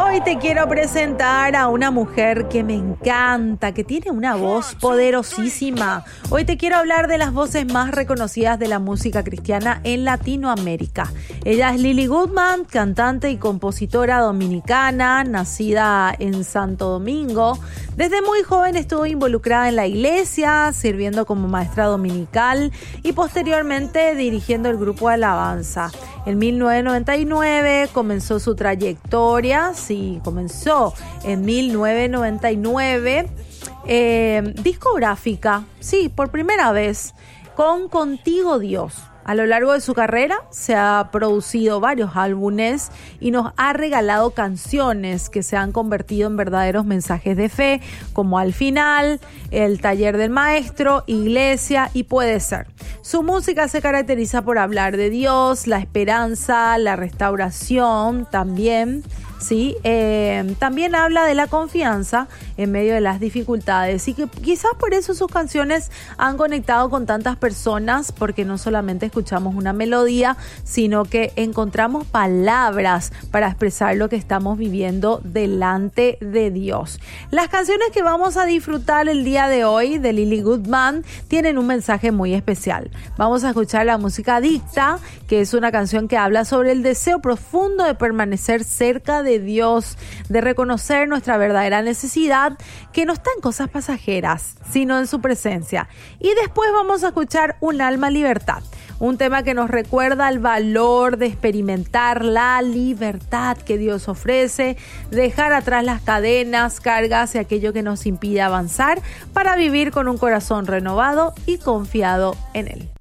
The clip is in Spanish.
Hoy te quiero presentar a una mujer que me encanta, que tiene una voz poderosísima. Hoy te quiero hablar de las voces más reconocidas de la música cristiana en Latinoamérica. Ella es Lily Goodman, cantante y compositora dominicana, nacida en Santo Domingo. Desde muy joven estuvo involucrada en la iglesia, sirviendo como maestra dominical y posteriormente dirigiendo el grupo de alabanza. En 1999 comenzó su trayectoria, comenzó en 1999, discográfica, por primera vez, con Contigo Dios. A lo largo de su carrera se ha producido varios álbumes y nos ha regalado canciones que se han convertido en verdaderos mensajes de fe, como Al Final, El Taller del Maestro, Iglesia y Puede Ser. Su música se caracteriza por hablar de Dios, la esperanza, la restauración también. También habla de la confianza en medio de las dificultades y que quizás por eso sus canciones han conectado con tantas personas, porque no solamente escuchamos una melodía, sino que encontramos palabras para expresar lo que estamos viviendo delante de Dios. Las canciones que vamos a disfrutar el día de hoy de Lily Goodman tienen un mensaje muy especial. Vamos a escuchar la música Adicta, que es una canción que habla sobre el deseo profundo de permanecer cerca de Dios, de reconocer nuestra verdadera necesidad, que no está en cosas pasajeras, sino en su presencia. Y después vamos a escuchar Un Alma Libertad, un tema que nos recuerda el valor de experimentar la libertad que Dios ofrece, dejar atrás las cadenas, cargas y aquello que nos impide avanzar para vivir con un corazón renovado y confiado en Él.